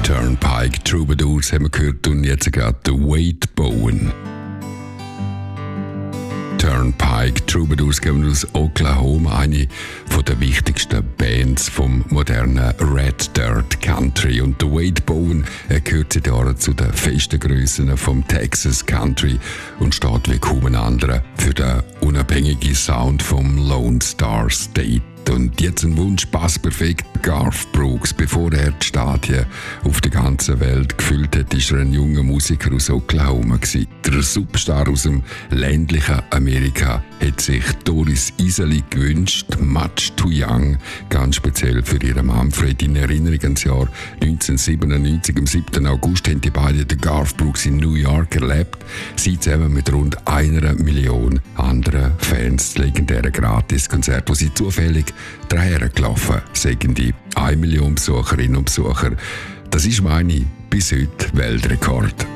Turnpike Troubadours haben wir gehört und jetzt gerade The Wade Bowen. Turnpike Troubadours kommen aus Oklahoma, eine der wichtigsten Bands vom modernen Red Dirt Country. Und der Wade Bowen gehört seit Jahren zu den festen Grössen vom Texas Country und steht wie kaum ein anderer für den unabhängigen Sound vom Lone Star State. Und jetzt ein Wunsch, passperfekt. Garth Brooks, bevor er die Stadien auf der ganzen Welt gefüllt hat, war er ein junger Musiker aus Oklahoma gewesen. Der Superstar aus dem ländlichen Amerika hat sich Doris Iseli gewünscht, Much Too Young, ganz speziell für ihren Manfred. In Erinnerung ans Jahr 1997, am 7. August, haben die beiden den Garth Brooks in New York erlebt. Sie zusammen mit rund 1 Million anderen Fans. Das legendäre Gratiskonzert, wo sie zufällig 3 Jahre gelaufen sind, die 1 Million Besucherinnen und Besucher. Das ist meine bis heute Weltrekord.